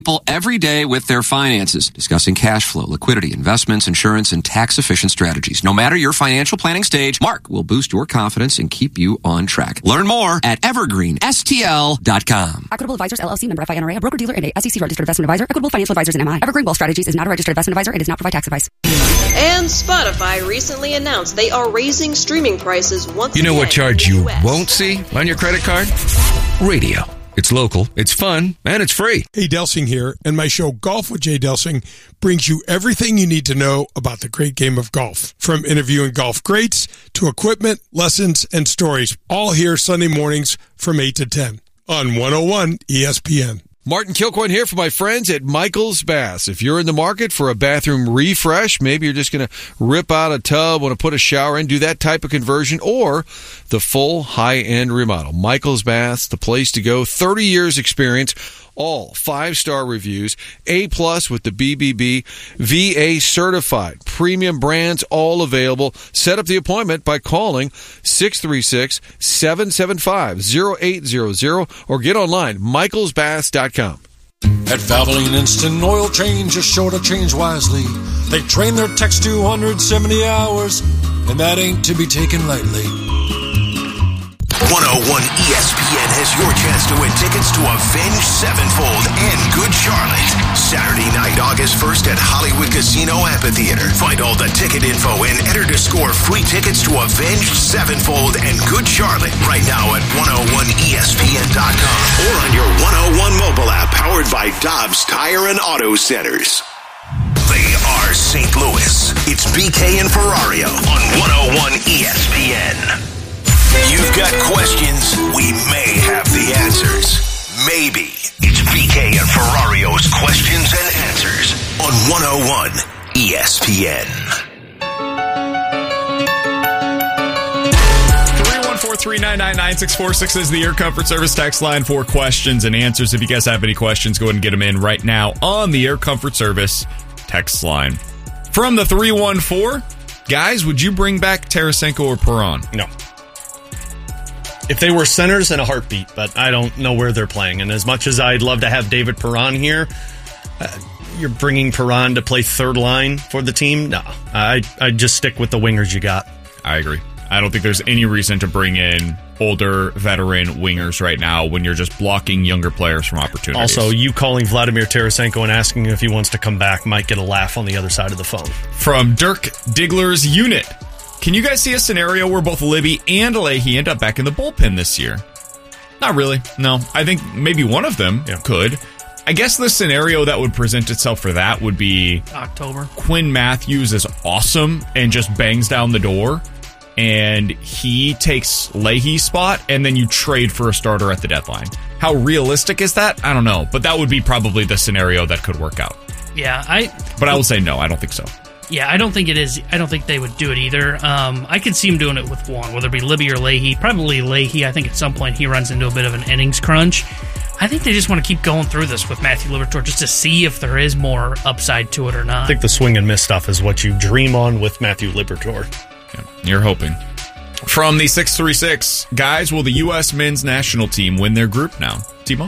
People every day with their finances, discussing cash flow, liquidity, investments, insurance, and tax-efficient strategies. No matter your financial planning stage, Mark will boost your confidence and keep you on track. Learn more at evergreenstl.com. Equitable Advisors, LLC, member FINRA, a broker-dealer and a SEC registered investment advisor. Equitable Financial Advisors and MI. Evergreen Wealth Strategies is not a registered investment advisor and does not provide tax advice. And Spotify recently announced they are raising streaming prices once again. You know what charge you won't see on your credit card? Radio. It's local, it's fun, and it's free. Hey, Delsing here, and my show Golf with Jay Delsing brings you everything you need to know about the great game of golf. From interviewing golf greats to equipment, lessons, and stories. All here Sunday mornings from 8 to 10 on 101 ESPN. Martin Kilcoyne here for my friends at Michael's Bass. If you're in the market for a bathroom refresh, maybe you're just going to rip out a tub, want to put a shower in, do that type of conversion, or the full high-end remodel. Michael's Bass, the place to go. 30 years experience, all 5-star reviews, A+ with the BBB, VA certified, premium brands, all available. Set up the appointment by calling 636-775-0800 or get online, michaelsbass.com. At Valvoline Instant Oil Change, is sure to change wisely. They train their techs to 170 hours, and that ain't to be taken lightly. 101 ESPN has your chance to win tickets to Avenged Sevenfold and Good Charlotte. Saturday night, August 1st at Hollywood Casino Amphitheater. Find all the ticket info and enter to score free tickets to Avenged Sevenfold and Good Charlotte right now at 101ESPN.com or on your 101 mobile app powered by Dobbs Tire and Auto Centers. They are St. Louis. It's BK and Ferrario on 101 ESPN. You've got questions, we may have the answers. Maybe. It's BK and Ferrario's Questions and Answers on 101 ESPN. 314-399-9646 is the Air Comfort Service text line for questions and answers. If you guys have any questions, go ahead and get them in right now on the Air Comfort Service text line. From the 314, guys, would you bring back Tarasenko or Perron? No. If they were centers, in a heartbeat, but I don't know where they're playing. And as much as I'd love to have David Perron here, you're bringing Perron to play third line for the team? No. I'd just stick with the wingers you got. I agree. I don't think there's any reason to bring in older veteran wingers right now when you're just blocking younger players from opportunities. Also, you calling Vladimir Tarasenko and asking if he wants to come back might get a laugh on the other side of the phone. From Dirk Diggler's unit. Can you guys see a scenario where both Libby and Leahy end up back in the bullpen this year? Not really. No. I think maybe one of them could. I guess the scenario that would present itself for that would be October. Quinn Matthews is awesome and just bangs down the door, and he takes Leahy's spot, and then you trade for a starter at the deadline. How realistic is that? I don't know. But that would be probably the scenario that could work out. Yeah. But I will say no, I don't think so. Yeah, I don't think it is. I don't think they would do it either. I could see him doing it with one, whether it be Libby or Leahy. Probably Leahy. I think at some point he runs into a bit of an innings crunch. I think they just want to keep going through this with Matthew Liberatore just to see if there is more upside to it or not. I think the swing and miss stuff is what you dream on with Matthew Liberatore. Yeah, you're hoping. From the 636, guys, will the U.S. men's national team win their group now? Timo?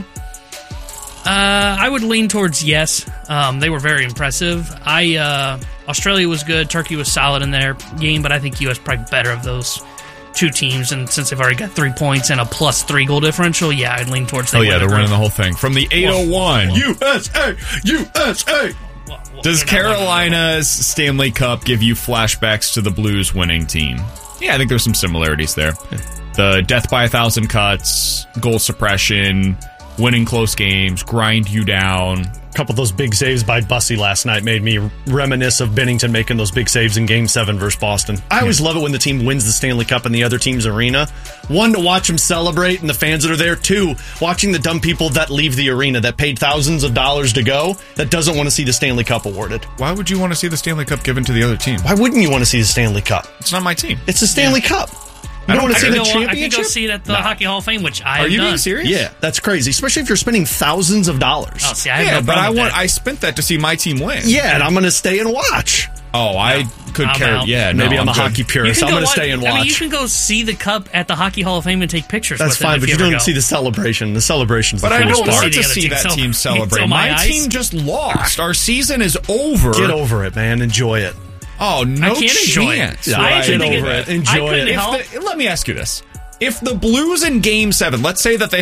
I would lean towards yes. They were very impressive. Australia was good. Turkey was solid in their game, but I think U.S. probably better of those two teams. And since they've already got 3 points and a +3 goal differential, yeah, I'd lean towards. They're winning the whole thing. From the 801, USA. Does Carolina's Stanley Cup give you flashbacks to the Blues winning team? Yeah, I think there's some similarities there. The death by 1,000 cuts, goal suppression, winning close games, grind you down. A couple of those big saves by Bussey last night made me reminisce of Binnington making those big saves in Game 7 versus Boston. I always love it when the team wins the Stanley Cup in the other team's arena. One, to watch them celebrate and the fans that are there. Two, watching the dumb people that leave the arena that paid thousands of dollars to go that doesn't want to see the Stanley Cup awarded. Why would you want to see the Stanley Cup given to the other team? Why wouldn't you want to see the Stanley Cup? It's not my team. It's the Stanley Cup. I don't want to see the championship? I think I'll see it at the Hockey Hall of Fame, which I have done. Are you being serious? Yeah, that's crazy, especially if you're spending thousands of dollars. Oh, see, I have no problem with that. I spent that to see my team win. Yeah, and I'm going to stay and watch. Oh, I could care. out. Yeah, Maybe I'm a good. hockey purist. I'm going to stay and watch. I mean, you can go see the cup at the Hockey Hall of Fame and take pictures. That's with fine, it but you don't see the celebration. The celebration's the But I coolest don't part. want to see that team celebrate. My team just lost. Our season is over. Get over it, man. Enjoy it. Oh, no I can't enjoy it. chance. I Get over it. Enjoy it. Let me ask you this. If the Blues in Game 7, let's say that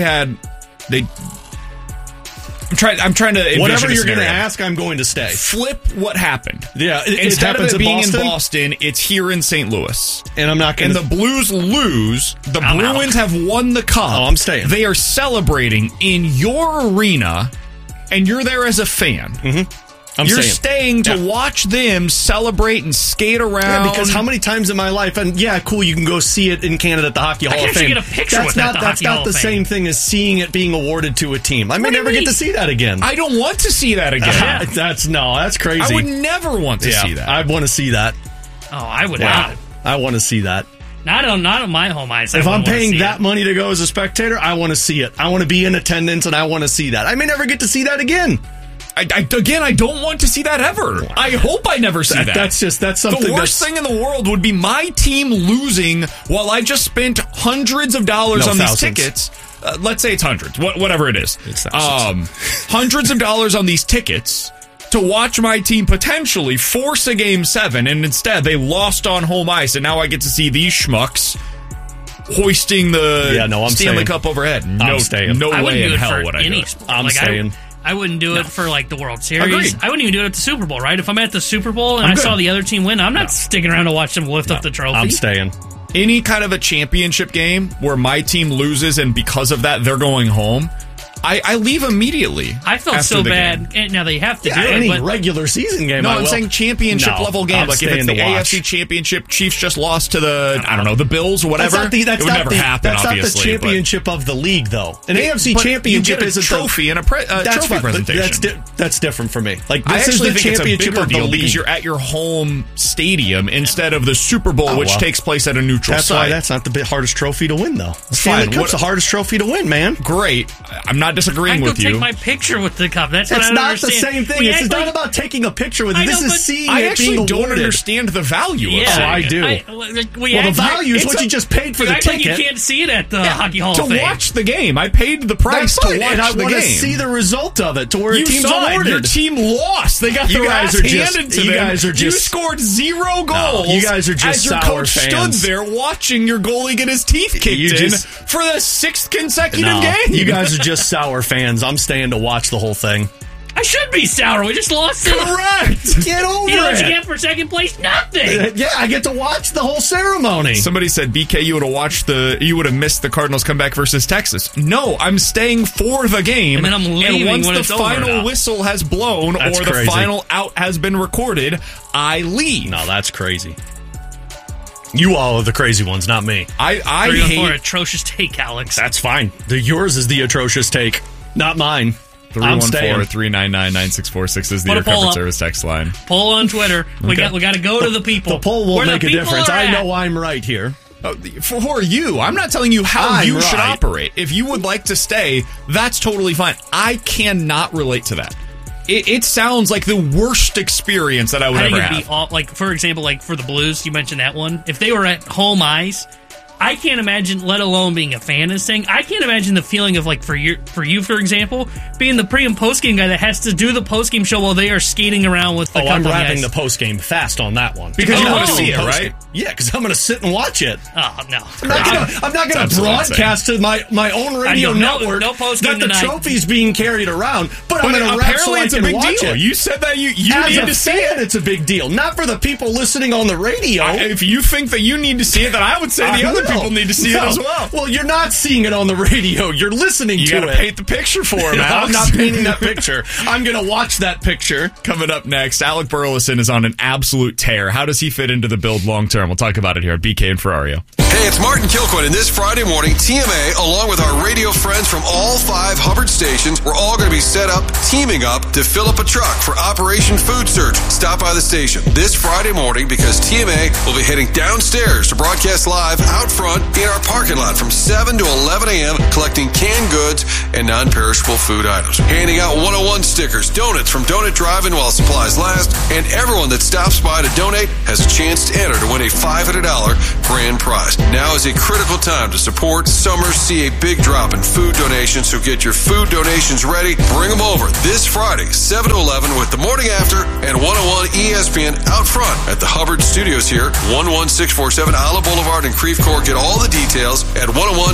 I'm trying to envision whatever you're going to ask, I'm going to stay. Flip what happened. Yeah, instead of happens it being Boston, in Boston, it's here in St. Louis. And I'm not going to. And the Blues lose. The Bruins have won the cup. Oh, I'm staying. They are celebrating in your arena, and you're there as a fan. Mm-hmm. You're staying to watch them celebrate and skate around. Yeah, because how many times in my life, and yeah, cool, you can go see it in Canada at the Hockey Hall of Fame. Get a picture with that. That's not the same thing as seeing it being awarded to a team. I may never get to see that again. I don't want to see that again. That's crazy. I would never want to see that. I want to see that. Oh, I would not. I want to see that. Not on my home ice. If I'm paying that money to go as a spectator, I want to see it. I want to be in attendance, and I want to see that. I may never get to see that again. I don't want to see that ever. I hope I never see that. That's something. The worst thing in the world would be my team losing while I just spent hundreds of dollars on these tickets. Let's say it's hundreds, whatever it is. It's thousands. Hundreds of dollars on these tickets to watch my team potentially force a Game 7, and instead they lost on home ice, and now I get to see these schmucks hoisting the Stanley Cup overhead. I'm staying. No way in hell would I do it. I'm staying. I wouldn't do it for like the World Series. Agreed. I wouldn't even do it at the Super Bowl, right? If I'm at the Super Bowl and I saw the other team win, I'm not sticking around to watch them lift up the trophy. I'm staying. Any kind of a championship game where my team loses and because of that they're going home, I leave immediately. I felt so bad. And now they have to do it. Any regular season game. No, I'm saying championship level game. Like if it's the AFC Championship, Chiefs just lost to the Bills or whatever. It would never happen. That's obviously, not the championship of the league, though. An AFC Championship is a trophy and a trophy presentation. That's different for me. Like I this actually is the think championship it's a bigger of the deal league because you're at your home stadium instead of the Super Bowl, which takes place at a neutral site. Why that's not the hardest trophy to win, though. Stanley Cup's the hardest trophy to win, man. Great. I'm not disagreeing with you. Take my picture with the cup. That's what I don't understand. It's not the same thing. It's not about taking a picture with it. This is seeing I it being actually don't awarded. understand the value of it. Oh, I do. The value is what you just paid for the ticket. You can't see it at the Hockey Hall of Fame. To watch the game. I paid the price to watch and I the game. want to see the result of it to where you a team's saw awarded. Your team lost. They got their ass handed to them. You guys are just... You scored 0 goals. You guys are just as your sour coach fans. stood there watching your goalie get his teeth kicked in for the 6th consecutive game. You guys are just sour fans. I'm staying to watch the whole thing. I should be sour. We just lost it. Correct. Get over it. You know what you get for second place? Nothing. Yeah, I get to watch the whole ceremony. Somebody said, BK, you would have missed the Cardinals comeback versus Texas. No, I'm staying for the game. And then I'm leaving once when the it's final over. whistle has blown That's or crazy. the final out has been recorded, I leave. No, that's crazy. You all are the crazy ones, not me. I hate hate atrocious take, Alex. That's fine. Yours is the atrocious take, not mine. I'm staying. 314-399-9646 is the Air Comfort Service text line. Poll on Twitter. We got to go to the people. The poll won't make a difference. I at. know I'm right here. For you, I'm not telling you how you should operate. If you would like to stay, that's totally fine. I cannot relate to that. It sounds like the worst experience that I would ever have. Like, for example, like for the Blues, you mentioned that one. If they were at home ice, I can't imagine, let alone being a fan of this thing, I can't imagine the feeling of, like, for you, for example, being the pre- and post-game guy that has to do the post-game show while they are skating around with the cup I'm on wrapping the the post-game fast on that one. Because you want to see it, right? Yeah, because I'm going to sit and watch it. Oh, no. I'm not going to broadcast to my own radio network no post-game that the tonight. trophy's being carried around, but I'm going to wrap so I it's a can big watch deal. it. You said that you As need a to see fan, it. it's a big deal. Not for the people listening on the radio. If you think that you need to see it, then I would say the other people need to see it as well. Well, you're not seeing it on the radio. You're listening to it. You got to paint the picture for him, Alex. I'm not painting that picture. I'm going to watch that picture. Coming up next, Alec Burleson is on an absolute tear. How does he fit into the build long term? We'll talk about it here at BK and Ferrario. Hey, it's Martin Kilcoyne, and this Friday morning, TMA, along with our radio friends from all 5 Hubbard stations, we're all going to be teaming up to fill up a truck for Operation Food Search. Stop by the station this Friday morning because TMA will be heading downstairs to broadcast live out front front in our parking lot from 7 to 11 a.m., collecting canned goods and non-perishable food items. Handing out 101 stickers, donuts from Donut Drive-In while supplies last, and everyone that stops by to donate has a chance to enter to win a $500 grand prize. Now is a critical time to support. Summers see a big drop in food donations, so get your food donations ready. Bring them over this Friday, 7 to 11, with the Morning After and 101 ESPN out front at the Hubbard Studios here, 11647 Olive Boulevard in Creve Coeur. Get all the details at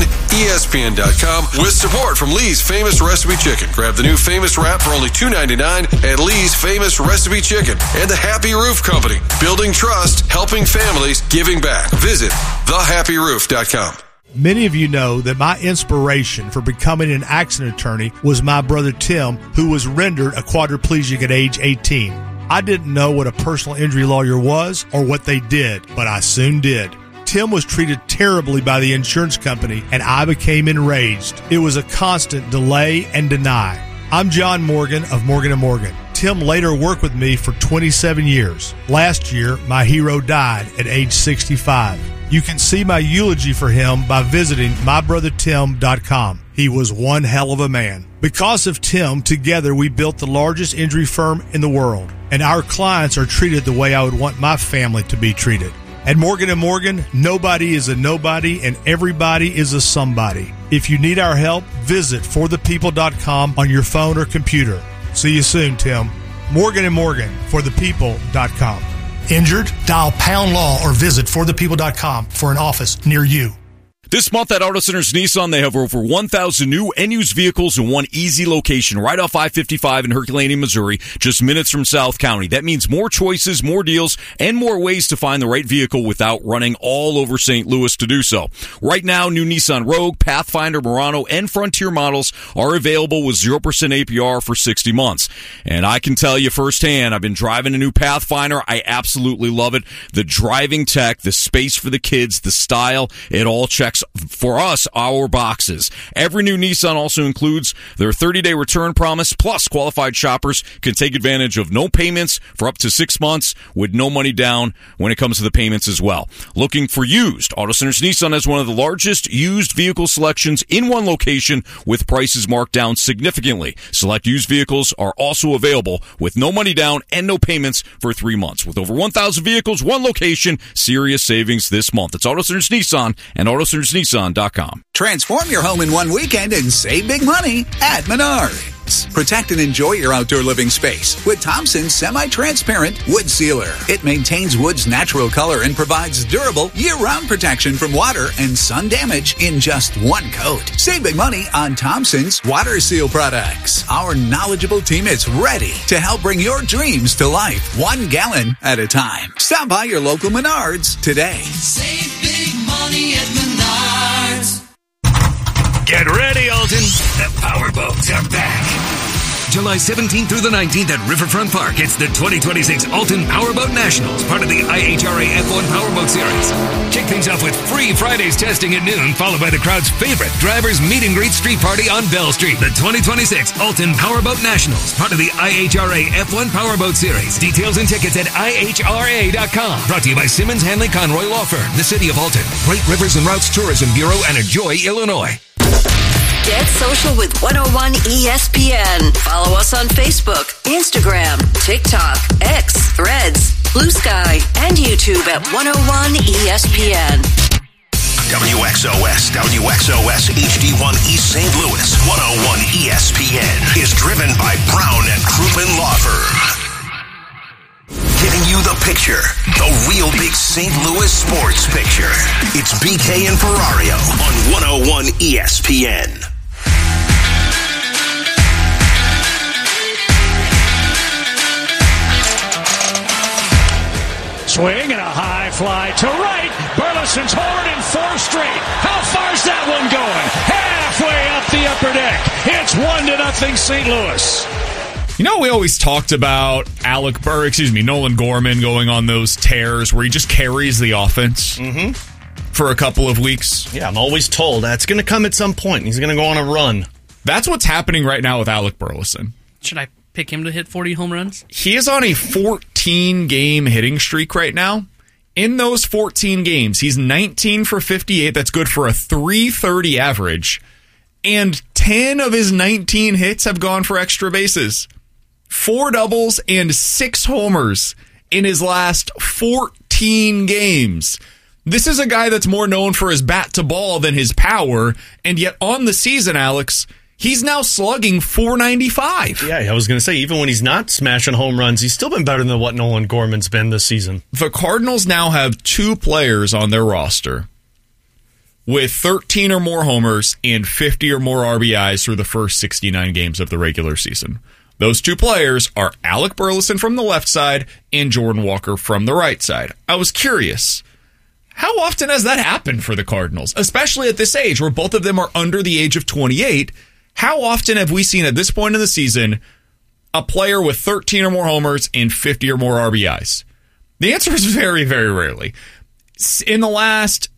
101ESPN.com with support from Lee's Famous Recipe Chicken. Grab the new Famous Wrap for only $2.99 at Lee's Famous Recipe Chicken. And the Happy Roof Company, building trust, helping families, giving back. Visit thehappyroof.com. Many of you know that my inspiration for becoming an accident attorney was my brother Tim, who was rendered a quadriplegic at age 18. I didn't know what a personal injury lawyer was or what they did, but I soon did. Tim was treated terribly by the insurance company, and I became enraged. It was a constant delay and deny. I'm John Morgan of Morgan & Morgan. Tim later worked with me for 27 years. Last year, my hero died at age 65. You can see my eulogy for him by visiting mybrothertim.com. He was one hell of a man. Because of Tim, together we built the largest injury firm in the world, and our clients are treated the way I would want my family to be treated. At Morgan & Morgan, nobody is a nobody and everybody is a somebody. If you need our help, visit forthepeople.com on your phone or computer. See you soon, Tim. Morgan & Morgan, forthepeople.com. Injured? Dial Pound Law or visit forthepeople.com for an office near you. This month at Auto Centers Nissan, they have over 1,000 new and used vehicles in one easy location right off I-55 in Herculaneum, Missouri, just minutes from South County. That means more choices, more deals, and more ways to find the right vehicle without running all over St. Louis to do so. Right now, new Nissan Rogue, Pathfinder, Murano, and Frontier models are available with 0% APR for 60 months. And I can tell you firsthand, I've been driving a new Pathfinder. I absolutely love it. The driving tech, the space for the kids, the style, it all checks for us, our boxes. Every new Nissan also includes their 30-day return promise, plus qualified shoppers can take advantage of no payments for up to 6 months with no money down when it comes to the payments as well. Looking for used? Auto Centers Nissan has one of the largest used vehicle selections in one location with prices marked down significantly. Select used vehicles are also available with no money down and no payments for 3 months. With over 1,000 vehicles, one location, serious savings this month. It's Auto Centers Nissan and AutoCentersNissan.com. Transform your home in one weekend and save big money at Menards. Protect and enjoy your outdoor living space with Thompson's semi-transparent wood sealer. It maintains wood's natural color and provides durable year-round protection from water and sun damage in just one coat. Save big money on Thompson's water seal products. Our knowledgeable team is ready to help bring your dreams to life, 1 gallon at a time. Stop by your local Menards today. Save big money at Menards. Get ready, Alton. The powerboats are back. July 17th through the 19th at Riverfront Park. It's the 2026 Alton Powerboat Nationals, part of the IHRA F1 Powerboat Series. Kick things off with free Fridays testing at noon, followed by the crowd's favorite Drivers Meet and Greet Street Party on Bell Street. The 2026 Alton Powerboat Nationals, part of the IHRA F1 Powerboat Series. Details and tickets at IHRA.com. Brought to you by Simmons Hanley Conroy Law Firm, the City of Alton, Great Rivers and Routes Tourism Bureau, and Enjoy, Illinois. Get social with 101 ESPN. Follow us on Facebook, Instagram, TikTok, X, Threads, Blue Sky, and YouTube at 101 ESPN. WXOS HD1 East St. Louis 101 ESPN is driven by Brown and Crouppen Law Firm. Giving you the picture, the real big St. Louis sports picture. It's BK and Ferrario on 101 ESPN. Swing and a high fly to right. Burleson's holding in 4 straight. How far's that one going? Halfway up the upper deck. It's 1-0 St. Louis. You know, we always talked about Nolan Gorman going on those tears where he just carries the offense for a couple of weeks. Yeah, I'm always told that's going to come at some point. He's going to go on a run. That's what's happening right now with Alec Burleson. Should I pick him to hit 40 home runs? He is on a 14-game hitting streak right now, In those 14 games, he's 19 for 58. That's good for a 330 average. And 10 of his 19 hits have gone for extra bases. 4 doubles and 6 homers in his last 14 games. This is a guy that's more known for his bat to ball than his power. And yet on the season, Alex, he's now slugging .495. Yeah, I was going to say, even when he's not smashing home runs, he's still been better than what Nolan Gorman's been this season. The Cardinals now have 2 players on their roster with 13 or more homers and 50 or more RBIs through the first 69 games of the regular season. Those 2 players are Alec Burleson from the left side and Jordan Walker from the right side. I was curious, how often has that happened for the Cardinals, especially at this age where both of them are under the age of 28? How often have we seen at this point in the season a player with 13 or more homers and 50 or more RBIs? The answer is very, very rarely. In the last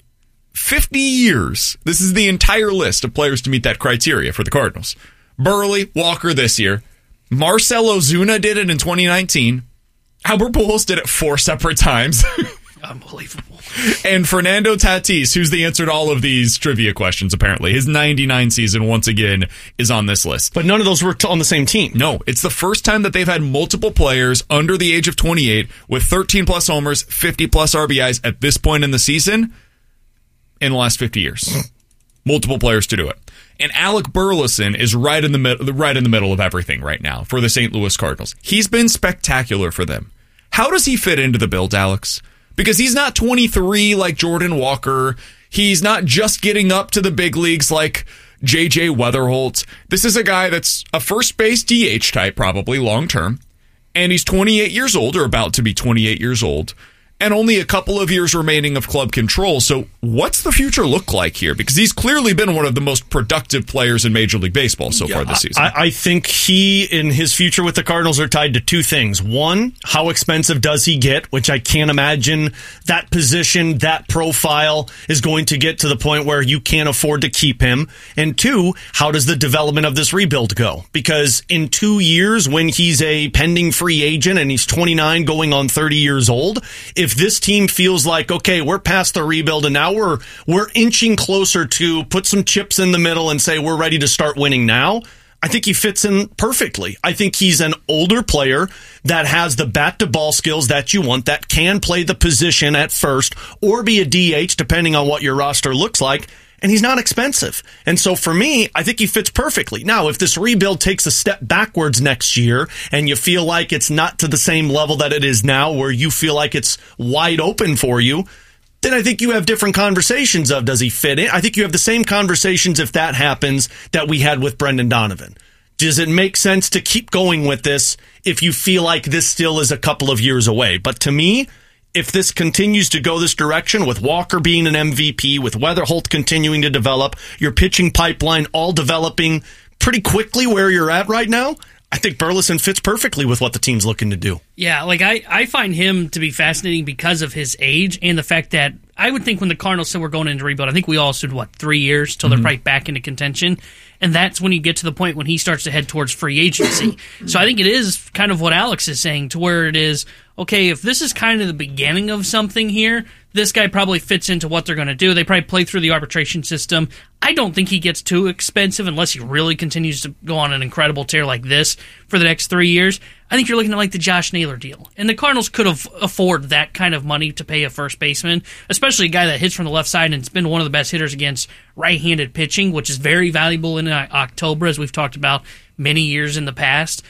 50 years, this is the entire list of players to meet that criteria for the Cardinals. Burley, Walker this year. Marcell Ozuna did it in 2019. Albert Pujols did it 4 separate times. Unbelievable. And Fernando Tatis, who's the answer to all of these trivia questions, apparently. His 99 season, once again, is on this list. But none of those were on the same team. No, it's the first time that they've had multiple players under the age of 28 with 13-plus homers, 50-plus RBIs at this point in the season in the last 50 years. Multiple players to do it. And Alec Burleson is right in the middle of everything right now for the St. Louis Cardinals. He's been spectacular for them. How does he fit into the build, Alex? Because he's not 23 like Jordan Walker. He's not just getting up to the big leagues like J.J. Weatherholt. This is a guy that's a first base DH type, probably long term. And he's 28 years old, or about to be 28 years old. And only a couple of years remaining of club control. So what's the future look like here? Because he's clearly been one of the most productive players in Major League Baseball so far this season. I think he and his future with the Cardinals are tied to 2 things. One, how expensive does he get? Which I can't imagine that position, that profile is going to get to the point where you can't afford to keep him. And 2, how does the development of this rebuild go? Because in 2 years, when he's a pending free agent and he's 29 going on 30 years old, if this team feels like, okay, we're past the rebuild and now we're inching closer to put some chips in the middle and say we're ready to start winning now, I think he fits in perfectly. I think he's an older player that has the bat-to-ball skills that you want, that can play the position at first or be a DH, depending on what your roster looks like. And he's not expensive. And so for me, I think he fits perfectly. Now, if this rebuild takes a step backwards next year and you feel like it's not to the same level that it is now, where you feel like it's wide open for you, then I think you have different conversations of, does he fit in? I think you have the same conversations if that happens that we had with Brendan Donovan. Does it make sense to keep going with this if you feel like this still is a couple of years away? But to me, if this continues to go this direction, with Walker being an MVP, with Weatherholt continuing to develop, your pitching pipeline all developing pretty quickly where you're at right now, I think Burleson fits perfectly with what the team's looking to do. Yeah, like I find him to be fascinating because of his age and the fact that I would think when the Cardinals said we're going into rebuild, I think we all stood, 3 years till they're probably back into contention. And that's when you get to the point when he starts to head towards free agency. So I think it is kind of what Alex is saying, to where it is, okay, if this is kind of the beginning of something here, this guy probably fits into what they're going to do. They probably play through the arbitration system. I don't think he gets too expensive unless he really continues to go on an incredible tear like this for the next 3 years. I think you're looking at like the Josh Naylor deal. And the Cardinals could have afford that kind of money to pay a first baseman, especially a guy that hits from the left side and has been one of the best hitters against right-handed pitching, which is very valuable in October, as we've talked about many years in the past.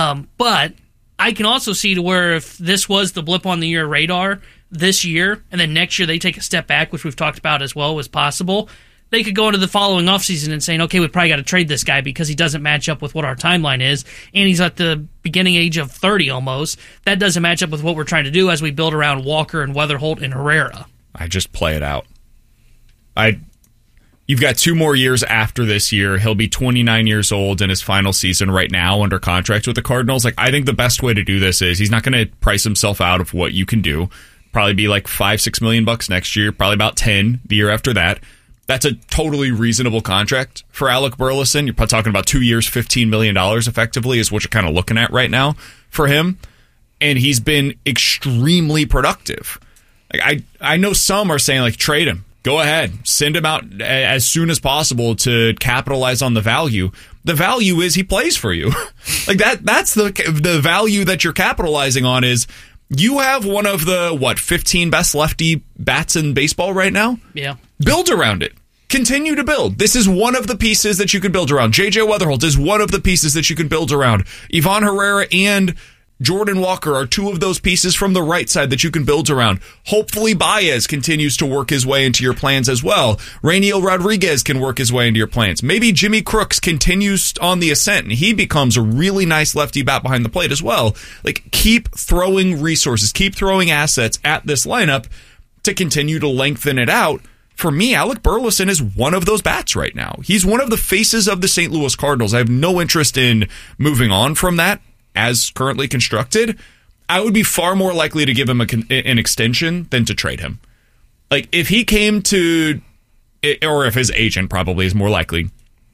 But I can also see to where if this was the blip on the year radar this year, and then next year they take a step back, which we've talked about as well as possible, they could go into the following offseason and saying, okay, we probably got to trade this guy because he doesn't match up with what our timeline is, and he's at the beginning age of 30 almost. That doesn't match up with what we're trying to do as we build around Walker and Weatherholt and Herrera. I just play it out. You've got 2 more years after this year. He'll be 29 years old in his final season right now under contract with the Cardinals. Like, I think the best way to do this is he's not going to price himself out of what you can do. Probably be like $5-6 million next year, probably about 10 the year after that. That's a totally reasonable contract for Alec Burleson. You're talking about 2 years, $15 million effectively is what you're kind of looking at right now for him. And he's been extremely productive. Like I know some are saying, like, trade him. Go ahead. Send him out as soon as possible to capitalize on the value. The value is he plays for you. Like that's the value that you're capitalizing on is you have one of the, 15 best lefty bats in baseball right now? Yeah. Build around it. Continue to build. This is one of the pieces that you can build around. J.J. Weatherholt is one of the pieces that you can build around. Ivan Herrera and Jordan Walker are two of those pieces from the right side that you can build around. Hopefully Baez continues to work his way into your plans as well. Rainiel Rodriguez can work his way into your plans. Maybe Jimmy Crooks continues on the ascent and he becomes a really nice lefty bat behind the plate as well. Like, keep throwing resources, keep throwing assets at this lineup to continue to lengthen it out. For me, Alec Burleson is one of those bats right now. He's one of the faces of the St. Louis Cardinals. I have no interest in moving on from that. As currently constructed, I would be far more likely to give him an extension than to trade him. Like, if he came to, or if his agent probably is more likely,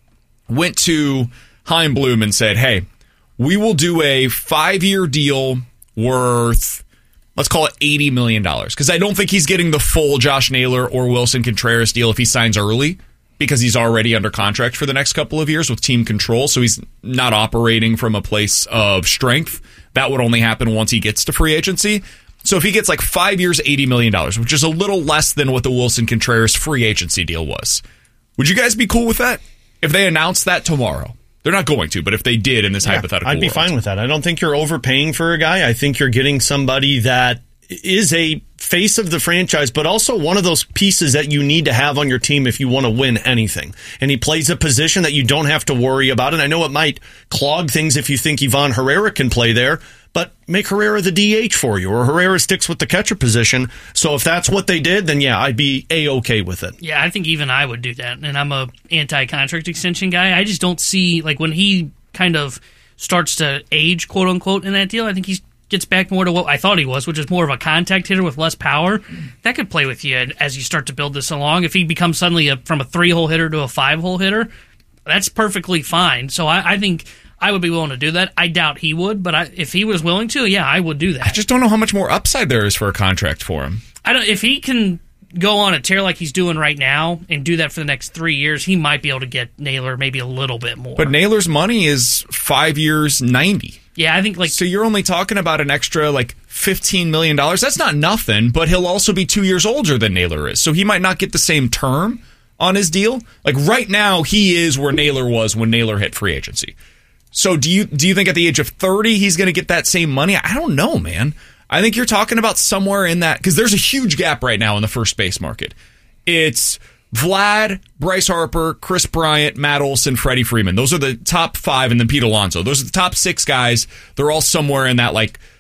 went to Chaim Bloom and said, hey, we will do a 5-year deal worth, let's call it $80 million. Because I don't think he's getting the full Josh Naylor or Wilson Contreras deal if he signs early, because he's already under contract for the next couple of years with team control, so he's not operating from a place of strength. That would only happen once he gets to free agency. So if he gets like 5 years, $80 million, which is a little less than what the Wilson Contreras free agency deal was, would you guys be cool with that? If they announced that tomorrow? They're not going to, but if they did in this hypothetical I'd be fine with that. I don't think you're overpaying for a guy. I think you're getting somebody that is a face of the franchise, but also one of those pieces that you need to have on your team if you want to win anything. And he plays a position that you don't have to worry about. And I know it might clog things if you think Ivan Herrera can play there, but make Herrera the DH for you, or Herrera sticks with the catcher position. So if that's what they did, then yeah, I'd be A-okay with it. Yeah, I think even I would do that. And I'm a anti-contract extension guy. I just don't see, like, when he kind of starts to age, quote unquote, in that deal, I think he gets back more to what I thought he was, which is more of a contact hitter with less power. That could play with you as you start to build this along. If he becomes suddenly from a 3-hole hitter to a 5-hole hitter, that's perfectly fine. So I think I would be willing to do that. I doubt he would, but if he was willing to, yeah, I would do that. I just don't know how much more upside there is for a contract for him. If he can go on a tear like he's doing right now and do that for the next 3 years, he might be able to get Naylor maybe a little bit more. But Naylor's money is 5 years, $90. Yeah, I think so you're only talking about an extra $15 million. That's not nothing, but he'll also be 2 years older than Naylor is. So he might not get the same term on his deal. Like right now, he is where Naylor was when Naylor hit free agency. So do you think at the age of 30 he's going to get that same money? I don't know, man. I think you're talking about somewhere in that, because there's a huge gap right now in the first base market. It's Vlad, Bryce Harper, Chris Bryant, Matt Olson, Freddie Freeman. Those are the top 5, and then Pete Alonso. Those are the top 6 guys. They're all somewhere in that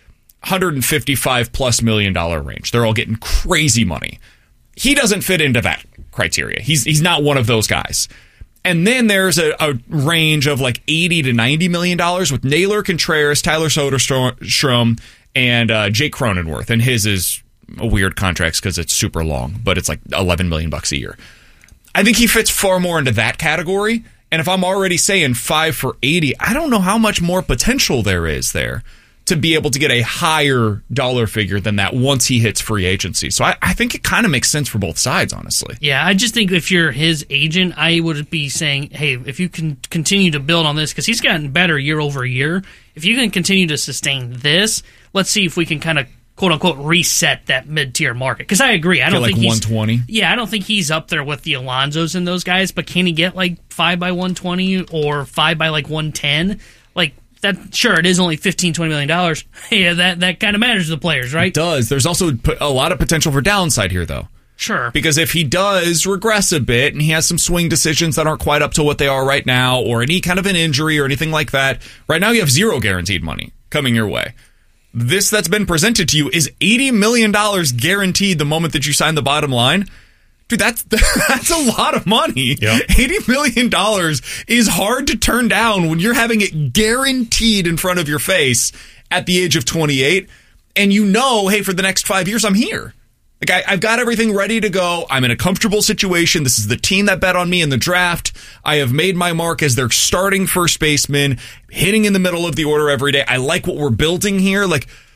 $155+ million range. They're all getting crazy money. He doesn't fit into that criteria. He's not one of those guys. And then there's a range of $80 to $90 million with Naylor, Contreras, Tyler Soderstrom, and Jake Cronenworth. And his is a weird contract because it's super long, but it's $11 million a year. I think he fits far more into that category. And if I'm already saying 5 for $80, I don't know how much more potential there is there to be able to get a higher dollar figure than that once he hits free agency. So I think it kind of makes sense for both sides, honestly. Yeah, I just think if you're his agent, I would be saying, hey, if you can continue to build on this, because he's gotten better year over year, if you can continue to sustain this, let's see if we can kind of quote-unquote reset that mid-tier market. Because I agree. I don't think he's 120. Yeah, I don't think he's up there with the Alonsos and those guys, but can he get 5 by 120 or 5 by 110? That, sure, it is only $15-20 million. Yeah, that kind of matters to the players, right? It does. There's also a lot of potential for downside here, though. Sure. Because if he does regress a bit and he has some swing decisions that aren't quite up to what they are right now, or any kind of an injury or anything like that, right now you have zero guaranteed money coming your way. This that's been presented to you is $80 million guaranteed the moment that you sign the bottom line. Dude, that's a lot of money. Yep. $80 million is hard to turn down when you're having it guaranteed in front of your face at the age of 28. And hey, for the next 5 years, I'm here. I've got everything ready to go. I'm in a comfortable situation. This is the team that bet on me in the draft. I have made my mark as their starting first baseman, hitting in the middle of the order every day. I like what we're building here.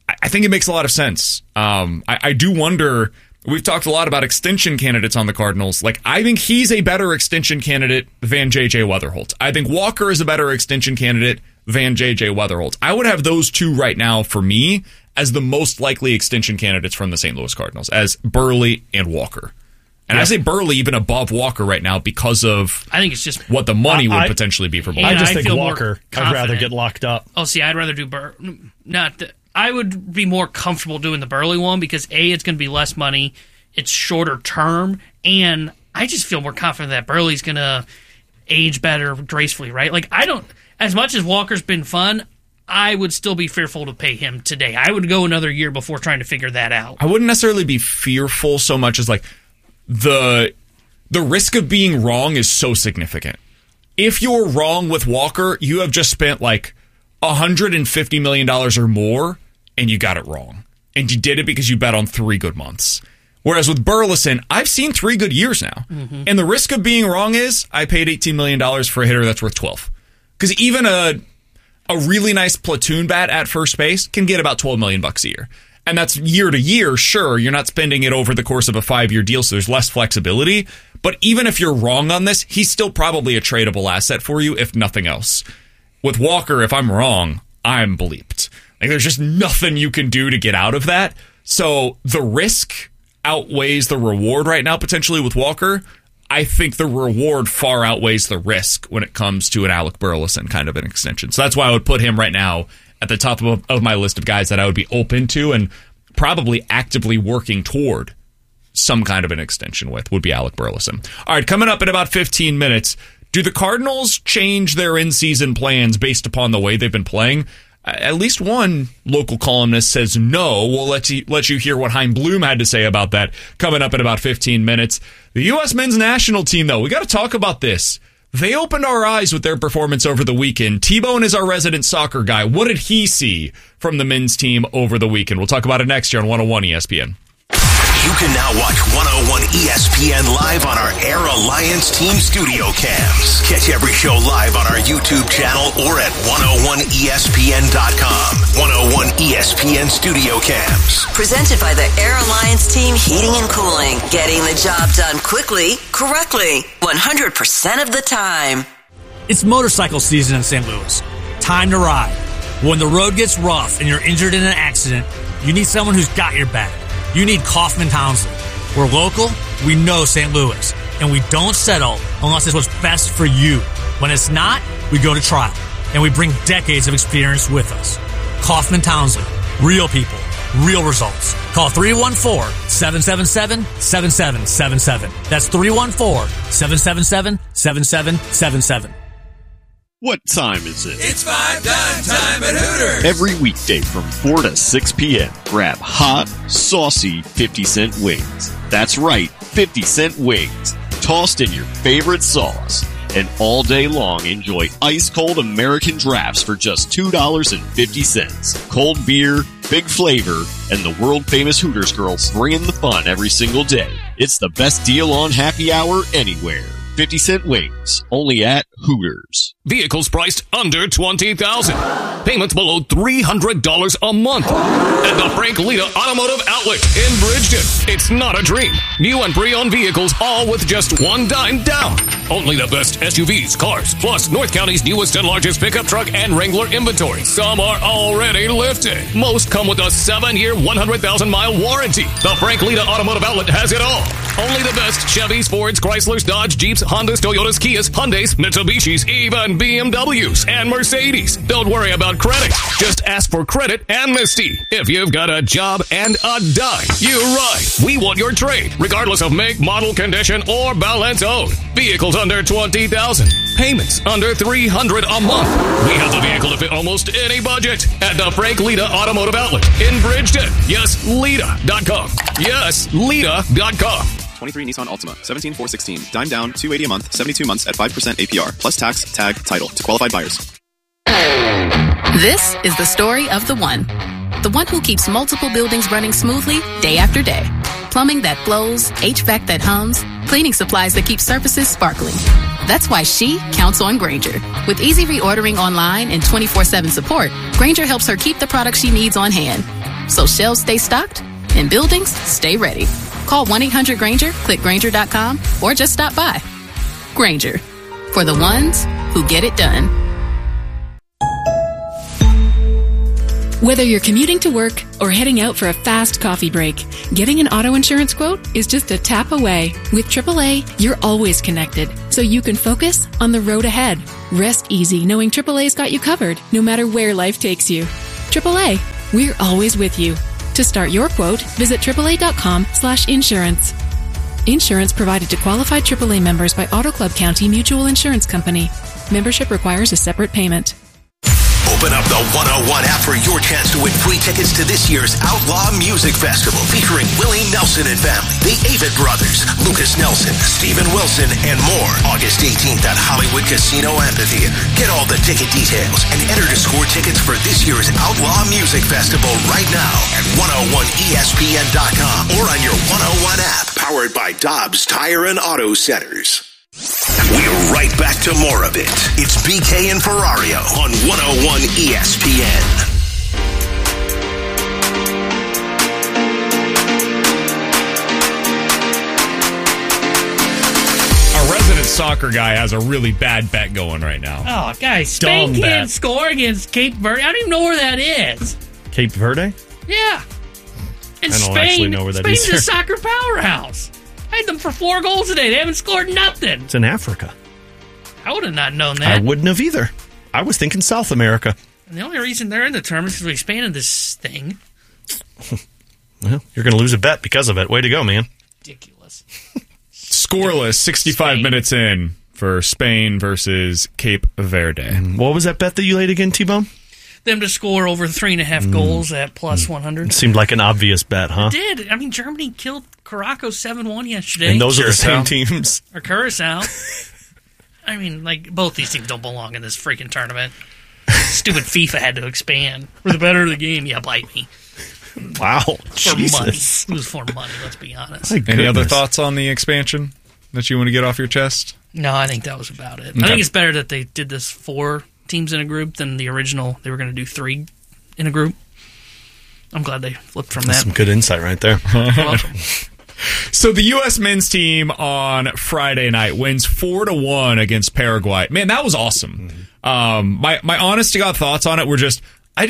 I think it makes a lot of sense. I do wonder. We've talked a lot about extension candidates on the Cardinals. Like, I think he's a better extension candidate than J.J. Weatherholt. I think Walker is a better extension candidate than J.J. Weatherholt. I would have those two right now for me as the most likely extension candidates from the St. Louis Cardinals, as Burley and Walker. And I say Burley even above Walker right now because of I think it's just what the money would potentially be for both. I just think Walker, I'd rather get locked up. Oh, see, I'd rather do I would be more comfortable doing the Burley one because A, it's going to be less money, it's shorter term, and I just feel more confident that Burley's going to age better gracefully, right? Like, I don't, as much as Walker's been fun, I would still be fearful to pay him today. I would go another year before trying to figure that out. I wouldn't necessarily be fearful so much as like the risk of being wrong is so significant. If you're wrong with Walker, you have just spent like $150 million or more, and you got it wrong. And you did it because you bet on 3 good months. Whereas with Burleson, I've seen 3 good years now. Mm-hmm. And the risk of being wrong is I paid $18 million for a hitter that's worth 12. Because even a really nice platoon bat at first base can get about $12 million a year. And that's year to year, sure. You're not spending it over the course of a 5-year deal, so there's less flexibility. But even if you're wrong on this, he's still probably a tradable asset for you, if nothing else. With Walker, if I'm wrong, I'm bleeped. Like, there's just nothing you can do to get out of that. So the risk outweighs the reward right now, potentially with Walker. I think the reward far outweighs the risk when it comes to an Alec Burleson kind of an extension. So that's why I would put him right now at the top of my list of guys that I would be open to and probably actively working toward some kind of an extension with would be Alec Burleson. All right, coming up in about 15 minutes, do the Cardinals change their in-season plans based upon the way they've been playing? At least one local columnist says no. We'll let you hear what Chaim Bloom had to say about that coming up in about 15 minutes. The U.S. men's national team, though, we got to talk about this. They opened our eyes with their performance over the weekend. T-Bone is our resident soccer guy. What did he see from the men's team over the weekend? We'll talk about it next year on 101 ESPN. You can now watch 101 ESPN live on our Air Alliance Team Studio Cams. Catch every show live on our YouTube channel or at 101ESPN.com. 101 ESPN Studio Cams. Presented by the Air Alliance Team Heating and Cooling. Getting the job done quickly, correctly, 100% of the time. It's motorcycle season in St. Louis. Time to ride. When the road gets rough and you're injured in an accident, you need someone who's got your back. You need Kaufman Townsley. We're local, we know St. Louis, and we don't settle unless it's what's best for you. When it's not, we go to trial, and we bring decades of experience with us. Kaufman Townsley. Real people, real results. Call 314-777-7777. That's 314-777-7777. What time is it? It's 5 time at Hooters. Every weekday from 4 to 6 p.m., grab hot, saucy 50-cent wings. That's right, 50-cent wings. Tossed in your favorite sauce. And all day long, enjoy ice-cold American drafts for just $2.50. Cold beer, big flavor, and the world-famous Hooters girls bringing the fun every single day. It's the best deal on happy hour anywhere. 50-cent wings, only at Hooters. Vehicles priced under $20,000. Payments below $300 a month. At the Frank Lita Automotive Outlet in Bridgeton. It's not a dream. New and pre-owned vehicles, all with just $1 down. Only the best SUVs, cars, plus North County's newest and largest pickup truck and Wrangler inventory. Some are already lifted. Most come with a 7-year, 100,000-mile warranty. The Frank Lita Automotive Outlet has it all. Only the best Chevys, Fords, Chryslers, Dodge, Jeeps, Hondas, Toyotas, Kias, Hyundais, Mitsubishis, even BMWs and Mercedes. Don't worry about credit. Just ask for credit amnesty. If you've got a job and a dime, you're right. We want your trade, regardless of make, model, condition, or balance owed. Vehicles under $20,000. Payments under $300 a month. We have the vehicle to fit almost any budget at the Frank Lita Automotive Outlet in Bridgeton. Yes, Lita.com. Yes, Lita.com. 23 Nissan Altima, 17,416. Dime down, $280 a month, 72 months at 5% APR, plus tax, tag, title to qualified buyers. This is the story of the one. The one who keeps multiple buildings running smoothly day after day. Plumbing that flows, HVAC that hums, cleaning supplies that keep surfaces sparkling. That's why she counts on Grainger. With easy reordering online and 24/7 support, Grainger helps her keep the products she needs on hand. so shelves stay stocked and buildings stay ready. Call 1-800-GRANGER, click Grainger.com, or just stop by. Grainger, for the ones who get it done. Whether you're commuting to work or heading out for a fast coffee break, getting an auto insurance quote is just a tap away. With AAA, you're always connected, so you can focus on the road ahead. Rest easy knowing AAA's got you covered, no matter where life takes you. AAA, we're always with you. To start your quote, visit AAA.com/insurance. Insurance provided to qualified AAA members by Auto Club County Mutual Insurance Company. Membership requires a separate payment. Open up the 101 app for your chance to win free tickets to this year's Outlaw Music Festival featuring Willie Nelson and family, the Avett Brothers, Lucas Nelson, Steven Wilson, and more. August 18th at Hollywood Casino Amphitheater. Get all the ticket details and enter to score tickets for this year's Outlaw Music Festival right now at 101ESPN.com or on your 101 app, powered by Dobbs Tire and Auto Centers. We're right back to more of it. It's BK and Ferrario on 101 ESPN. Our resident soccer guy has a really bad bet going right now. Oh, guys, Spain can't score against Cape Verde. I don't even know where that is. Cape Verde? Yeah. And I don't Spain, actually know where that is. Spain's a soccer powerhouse. I had them for 4 goals today. They haven't scored nothing. It's in Africa. I would have not known that. I wouldn't have either. I was thinking South America. And the only reason they're in the tournament is because we expanded this thing. Well, you're going to lose a bet because of it. Way to go, man. Ridiculous. Scoreless, 65 minutes in for Spain versus Cape Verde. And what was that bet that you laid again, T-Bone? Them to score over 3.5 goals at plus 100. It seemed like an obvious bet, huh? It did. I mean, Germany killed Curacao 7-1 yesterday. And those are the same teams. Or Curacao. I mean, like, both these teams don't belong in this freaking tournament. Stupid FIFA had to expand. We're the better of the game. Yeah, bite me. Wow. For Jesus. money. It was for money, let's be honest. Any other thoughts on the expansion that you want to get off your chest? No, I think that was about it. Okay. I think it's better that they did this 4 teams in a group than the original. They were going to do 3 in a group. I'm glad they flipped from That's that. some good insight right there. You're welcome. So the U.S. men's team on Friday night wins 4-1 against Paraguay. Man, that was awesome. My honest to God thoughts on it were just,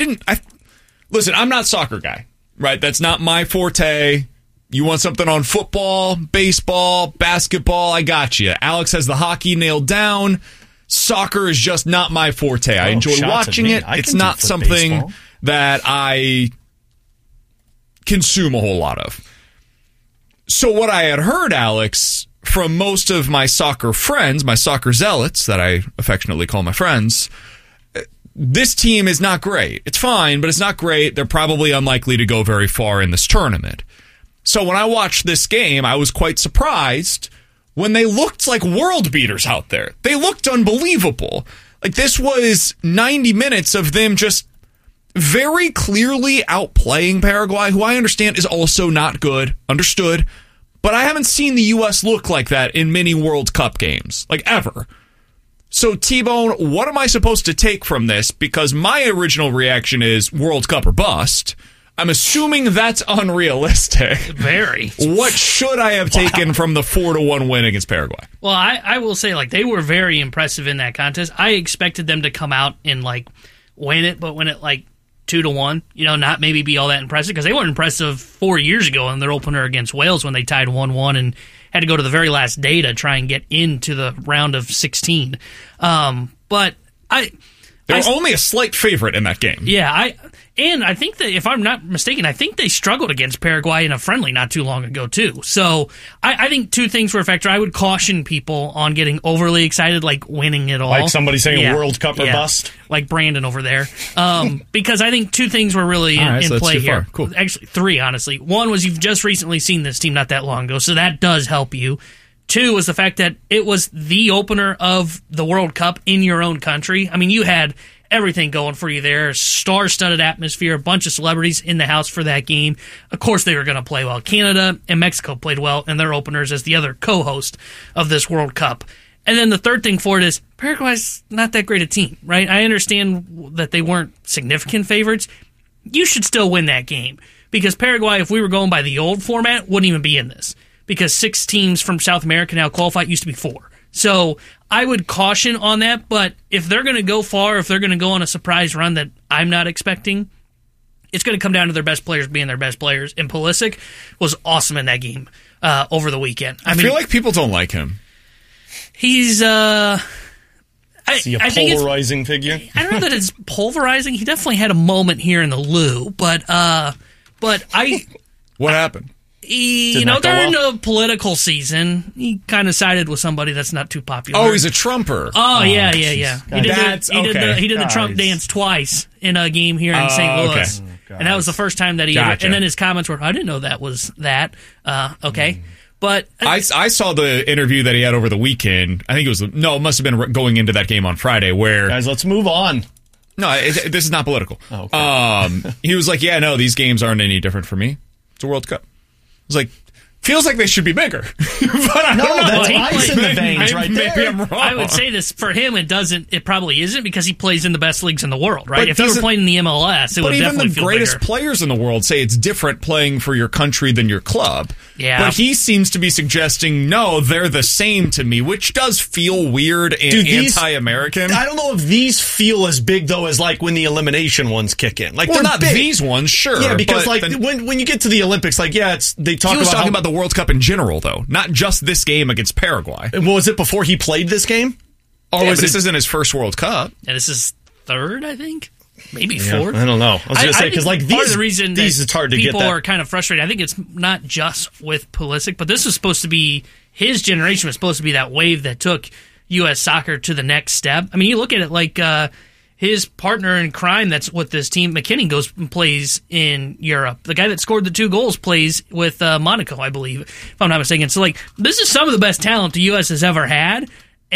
listen, I'm not a soccer guy, right? That's not my forte. You want something on football, baseball, basketball, I got you. Alex has the hockey nailed down. Soccer is just not my forte. I enjoy watching it. It's not something baseball that I consume a whole lot of. So what I had heard, Alex, from most of my soccer friends, my soccer zealots that I affectionately call my friends, this team is not great. It's fine, but it's not great. They're probably unlikely to go very far in this tournament. So when I watched this game, I was quite surprised when they looked like world beaters out there. They looked unbelievable. Like, this was 90 minutes of them just very clearly outplaying Paraguay, who I understand is also not good. Understood. But I haven't seen the U.S. look like that in many World Cup games, like ever. So, T-Bone, what am I supposed to take from this? Because my original reaction is World Cup or bust. I'm assuming that's unrealistic. Very. What should I have taken from the 4-1 win against Paraguay? Well, I will say, like, they were very impressive in that contest. I expected them to come out and, like, win it, but win it, like, 2-1, not maybe be all that impressive, because they weren't impressive 4 years ago in their opener against Wales when they tied 1-1 and had to go to the very last day to try and get into the round of 16. But they were only a slight favorite in that game. Yeah, I think that, if I'm not mistaken, I think they struggled against Paraguay in a friendly not too long ago, too. So I think 2 things were a factor. I would caution people on getting overly excited, like winning it all. Like somebody saying World Cup or bust? Like Brandon over there. Because I think 2 things were really in play here. Cool. Actually, 3, honestly. One was you've just recently seen this team not that long ago, so that does help you. 2 was the fact that it was the opener of the World Cup in your own country. I mean, you had everything going for you there. Star-studded atmosphere, a bunch of celebrities in the house for that game. Of course they were going to play well. Canada and Mexico played well in their openers as the other co-host of this World Cup. And then the third thing for it is Paraguay's not that great a team, right? I understand that they weren't significant favorites. you should still win that game. Because Paraguay, if we were going by the old format, wouldn't even be in this. Because 6 teams from South America now qualify. It used to be 4. So I would caution on that. But if they're going to go far, if they're going to go on a surprise run that I'm not expecting, it's going to come down to their best players being their best players. And Pulisic was awesome in that game over the weekend. I feel like people don't like him. He's Is he a polarizing figure? I don't know that it's pulverizing. He definitely had a moment here in the loo, but what happened? They're in a political season. He kind of sided with somebody that's not too popular. Oh, he's a Trumper. Oh, yeah. He did the Trump dance twice in a game here in St. Louis. Okay. And that was the first time that he Gotcha. and then his comments were, I didn't know that was that. Okay. But I saw the interview that he had over the weekend. I think it must have been going into that game on Friday where... Guys, let's move on. No, this is not political. Oh, okay. He was like, yeah, no, these games aren't any different for me. It's a World Cup. I was like, feels like they should be bigger. But I don't know. That's ice in the veins right there. Maybe I'm wrong. I would say this, for him, it probably isn't because he plays in the best leagues in the world, right? But if he were playing in the MLS, it would definitely feel bigger. But even the greatest players in the world say it's different playing for your country than your club. Yeah. But he seems to be suggesting, no, they're the same to me, which does feel weird and anti-American. I don't know if these feel as big, though, as like when the elimination ones kick in. Like, well, they're not big. These ones, sure. Yeah, because when you get to the Olympics, like, yeah, they talk about... He was talking about the World Cup in general, though, not just this game against Paraguay. And was it before he played this game? Or this isn't his first World Cup. And this is third, I think. Maybe fourth. I don't know. I was going to say, because like part of the reason it's hard to get people that. are kind of frustrated. I think it's not just with Pulisic, but this was supposed to be, his generation was supposed to be that wave that took U.S. soccer to the next step. I mean, you look at it like his partner in crime that's with this team, McKinney, goes and plays in Europe. The guy that scored the 2 goals plays with Monaco, I believe, if I'm not mistaken. So, like, this is some of the best talent the U.S. has ever had,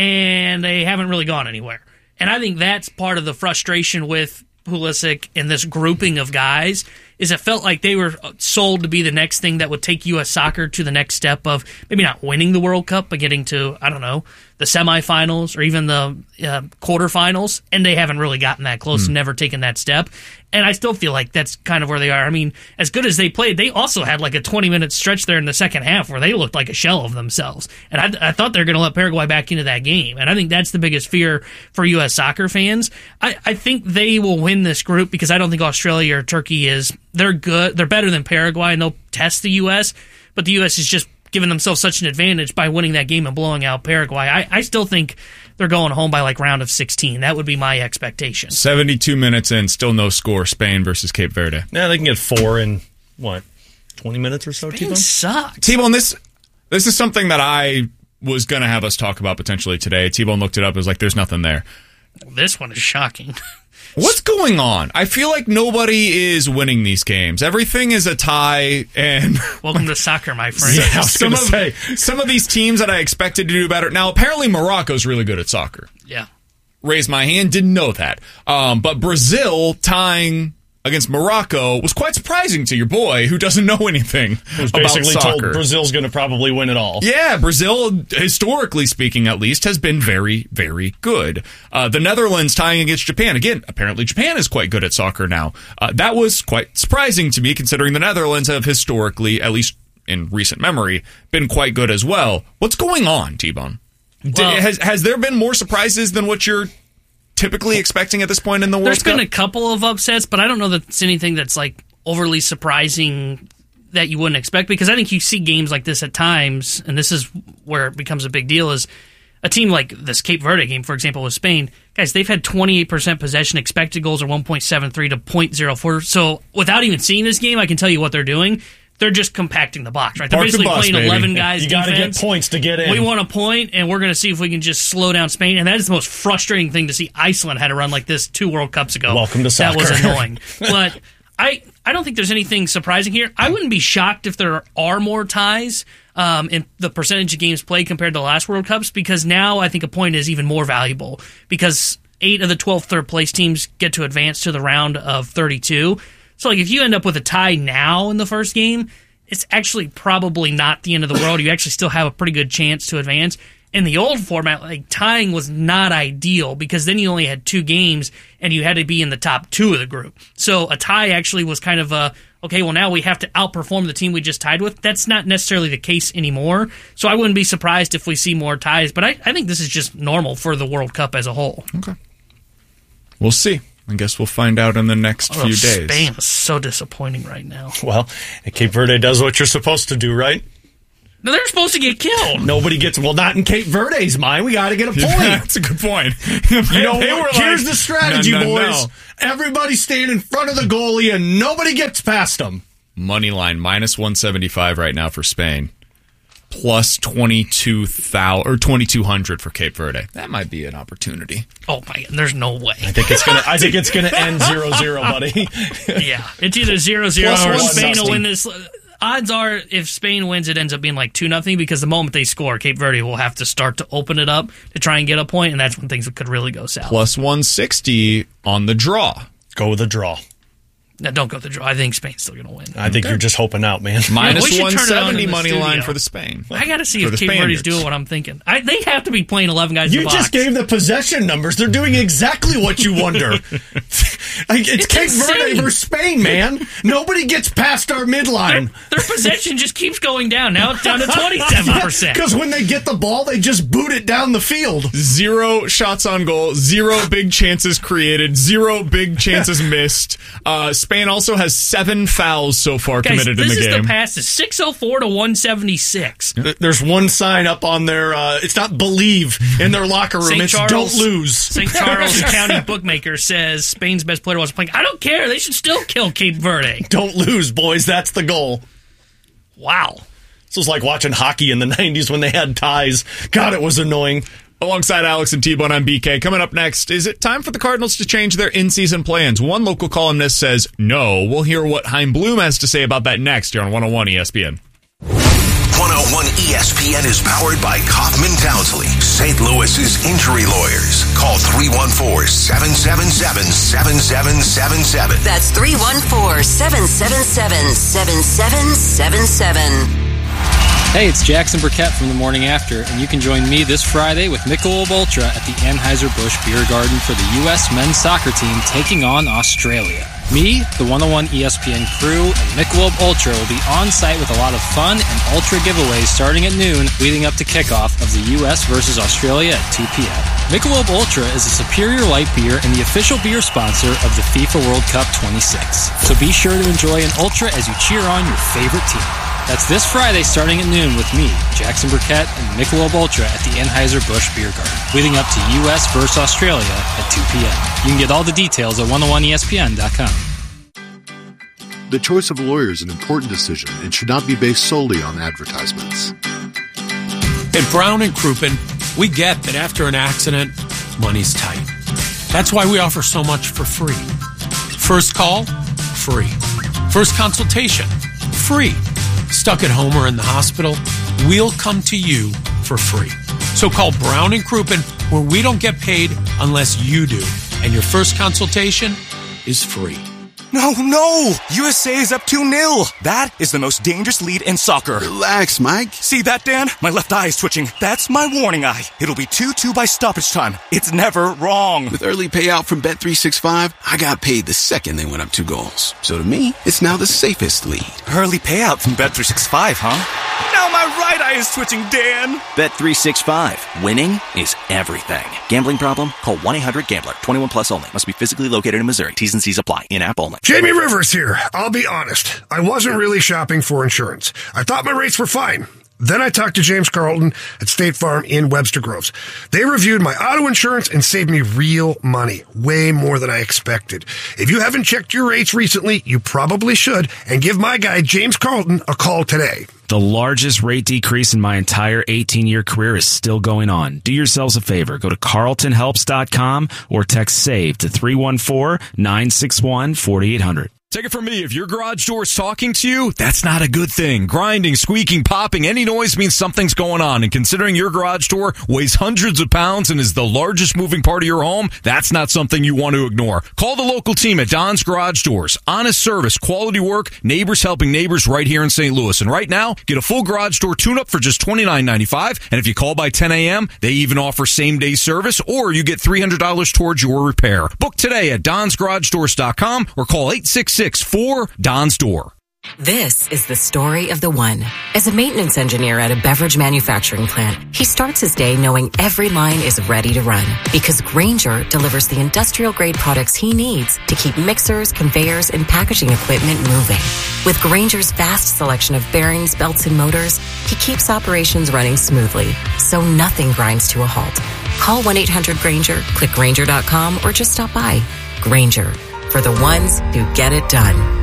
and they haven't really gone anywhere. And I think that's part of the frustration with Pulisic and this grouping of guys, is it felt like they were sold to be the next thing that would take U.S. soccer to the next step of maybe not winning the World Cup, but getting to, I don't know, the semifinals or even the quarterfinals, and they haven't really gotten that close and never taken that step. And I still feel like that's kind of where they are. I mean, as good as they played, they also had like a 20-minute stretch there in the second half where they looked like a shell of themselves. And I thought they were going to let Paraguay back into that game. And I think that's the biggest fear for U.S. soccer fans. I think they will win this group because I don't think Australia or Turkey is. They're good. They're better than Paraguay, and they'll test the U.S., but the U.S. is just giving themselves such an advantage by winning that game and blowing out Paraguay. I still think they're going home by like round of 16. That would be my expectation. 72 minutes in, still no score. Spain versus Cape Verde. Yeah, they can get 4 in, 20 minutes or so, Spain T-Bone? sucks. T-Bone, this is something that I was going to have us talk about potentially today. T-Bone looked it up. It was like, there's nothing there. This one is shocking. What's going on? I feel like nobody is winning these games. Everything is a tie, and welcome to soccer, my friend. Yeah, some of these teams that I expected to do better. Now, apparently, Morocco's really good at soccer. Yeah, raised my hand, didn't know that. But Brazil tying against Morocco was quite surprising to your boy who doesn't know anything Who's about basically soccer. told Brazil's going to probably win it all. Yeah, Brazil, historically speaking at least, has been very, very good. The Netherlands tying against Japan. Again, apparently Japan is quite good at soccer now. That was quite surprising to me, considering the Netherlands have historically, at least in recent memory, been quite good as well. What's going on, T-Bone? Well, has there been more surprises than what you're typically expecting at this point in the World Cup? There's been a couple of upsets, but I don't know that it's anything that's like overly surprising that you wouldn't expect, because I think you see games like this at times, and this is where it becomes a big deal, is a team like this Cape Verde game, for example, with Spain. Guys, they've had 28% possession, expected goals are 1.73 to 0.04. So without even seeing this game, I can tell you what they're doing. They're just compacting the box, right? They're basically playing 11 guys. You got to get points to get in. We want a point, and we're going to see if we can just slow down Spain. And that is the most frustrating thing to see. Iceland had a run like this 2 World Cups ago. Welcome to soccer. That was annoying. But I don't think there's anything surprising here. I wouldn't be shocked if there are more ties in the percentage of games played compared to the last World Cups, because now I think a point is even more valuable, because 8 of the 12 third-place teams get to advance to the round of 32. So, like, if you end up with a tie now in the first game, it's actually probably not the end of the world. You actually still have a pretty good chance to advance. in the old format, like tying was not ideal because then you only had 2 games and you had to be in the top 2 of the group. So a tie actually was kind of okay, well now we have to outperform the team we just tied with. That's not necessarily the case anymore. So I wouldn't be surprised if we see more ties, but I think this is just normal for the World Cup as a whole. Okay. We'll see. I guess we'll find out in the next few days. Spain is so disappointing right now. Well, Cape Verde does what you're supposed to do, right? No, they're supposed to get killed. Nobody gets... Well, not in Cape Verde's mind. We got to get a point. Yeah, that's a good point. Here's the strategy, boys. Everybody stand in front of the goalie and nobody gets past them. Money line, minus 175 right now for Spain. Plus 2,200 for Cape Verde. That might be an opportunity. Oh my God, there's no way. I think it's gonna end 0-0, buddy. Yeah, it's either 0-0 or Spain will win this. Odds are, if Spain wins, it ends up being like 2-0 because the moment they score, Cape Verde will have to start to open it up to try and get a point, and that's when things could really go south. Plus 160 on the draw. Go with the draw. No, don't go the draw. I think Spain's still going to win. I think you're just hoping out, man. Minus 170 money line for the Spain. I got to see if Cape Verde's doing what I'm thinking. They have to be playing 11 guys in the box. You just gave the possession numbers. They're doing exactly what you wonder. It's Cape Verde versus Spain, man. Nobody gets past our midline. Their possession just keeps going down. Now it's down to 27%. Because when they get the ball, they just boot it down the field. 0 shots on goal, 0 big chances created, 0 big chances missed. Spain also has 7 fouls so far committed in the game. This is the pass is 604 to 176. There's one sign up on their, it's not believe in their locker room. It's don't lose. St. Charles County bookmaker says Spain's best player wasn't playing. I don't care. They should still kill Cape Verde. Don't lose, boys. That's the goal. Wow. This was like watching hockey in the 90s when they had ties. God, it was annoying. Alongside Alex and T-Bone, I'm BK. Coming up next, is it time for the Cardinals to change their in-season plans? One local columnist says no. We'll hear what Chaim Bloom has to say about that next here on 101 ESPN. 101 ESPN is powered by Kaufman Townsley, St. Louis's injury lawyers. Call 314-777-7777. That's 314-777-7777. Hey, it's Jackson Burkett from The Morning After, and you can join me this Friday with Michelob Ultra at the Anheuser-Busch Beer Garden for the U.S. men's soccer team taking on Australia. Me, the 101 ESPN crew, and Michelob Ultra will be on site with a lot of fun and Ultra giveaways starting at noon, leading up to kickoff of the U.S. versus Australia at 2 p.m. Michelob Ultra is a superior light beer and the official beer sponsor of the FIFA World Cup 26. So be sure to enjoy an Ultra as you cheer on your favorite team. That's this Friday starting at noon with me, Jackson Burkett, and Michelob Ultra at the Anheuser-Busch Beer Garden, leading up to U.S. versus Australia at 2 p.m. You can get all the details at 101ESPN.com. The choice of a lawyer is an important decision and should not be based solely on advertisements. At Brown & Crouppen, we get that after an accident, money's tight. That's why we offer so much for free. First call, free. First consultation, free. Stuck at home or in the hospital, we'll come to you for free. So call Brown & Crouppen, where we don't get paid unless you do. And your first consultation is free. No! USA is up 2-0. That is the most dangerous lead in soccer. Relax, Mike. See that, Dan? My left eye is twitching. That's my warning eye. It'll be 2-2 by stoppage time. It's never wrong. With early payout from Bet365, I got paid the second they went up 2 goals. So to me, it's now the safest lead. Early payout from Bet365, huh? Now my right eye is twitching, Dan. Bet365. Winning is everything. Gambling problem? Call 1-800-GAMBLER. 21 plus only. Must be physically located in Missouri. T's and C's apply. In-app only. Jamie Rivers here. I'll be honest. I wasn't really shopping for insurance. I thought my rates were fine. Then I talked to James Carlton at State Farm in Webster Groves. They reviewed my auto insurance and saved me real money, way more than I expected. If you haven't checked your rates recently, you probably should, and give my guy James Carlton a call today. The largest rate decrease in my entire 18-year career is still going on. Do yourselves a favor. Go to carltonhelps.com or text SAVE to 314-961-4800. Take it from me, if your garage door is talking to you, that's not a good thing. Grinding, squeaking, popping, any noise means something's going on. And considering your garage door weighs hundreds of pounds and is the largest moving part of your home, that's not something you want to ignore. Call the local team at Don's Garage Doors. Honest service, quality work, neighbors helping neighbors right here in St. Louis. And right now, get a full garage door tune-up for just $29.95. And if you call by 10 a.m., they even offer same-day service, or you get $300 towards your repair. Book today at donsgaragedoors.com or call 866-4-DON'S Door. This is the story of the one. As a maintenance engineer at a beverage manufacturing plant, he starts his day knowing every line is ready to run because Grainger delivers the industrial-grade products he needs to keep mixers, conveyors, and packaging equipment moving. With Grainger's vast selection of bearings, belts, and motors, he keeps operations running smoothly, so nothing grinds to a halt. Call 1-800-GRAINGER, click Grainger.com, or just stop by. Grainger, for the ones who get it done.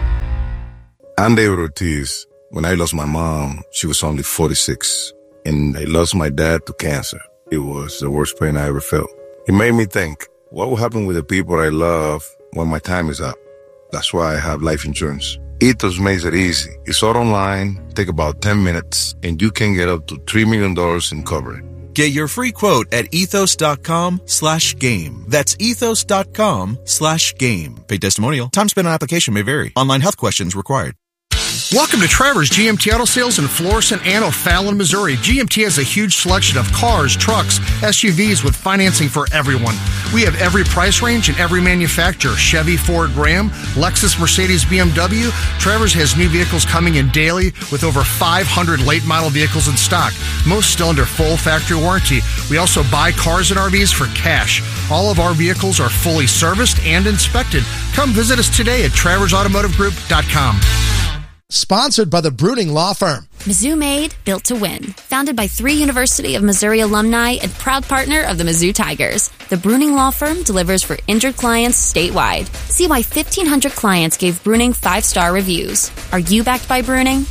I'm David Ortiz. When I lost my mom, she was only 46, and I lost my dad to cancer. It was the worst pain I ever felt. It made me think, what will happen with the people I love when my time is up? That's why I have life insurance. Ethos makes it easy. It's all online, take about 10 minutes, and you can get up to $3 million in coverage. Get your free quote at ethos.com/game. That's ethos.com/game. Paid testimonial. Time spent on application may vary. Online health questions required. Welcome to Trevor's GMT Auto Sales in Florissant and O'Fallon, Missouri. GMT has a huge selection of cars, trucks, SUVs with financing for everyone. We have every price range and every manufacturer. Chevy, Ford, Ram, Lexus, Mercedes, BMW. Trevor's has new vehicles coming in daily with over 500 late model vehicles in stock, most still under full factory warranty. We also buy cars and RVs for cash. All of our vehicles are fully serviced and inspected. Come visit us today at TraversAutomotiveGroup.com. Sponsored by the Bruning Law Firm. Mizzou Made, built to win. Founded by 3 University of Missouri alumni and proud partner of the Mizzou Tigers. The Bruning Law Firm delivers for injured clients statewide. See why 1,500 clients gave Bruning 5-star reviews. Are you backed by Bruning?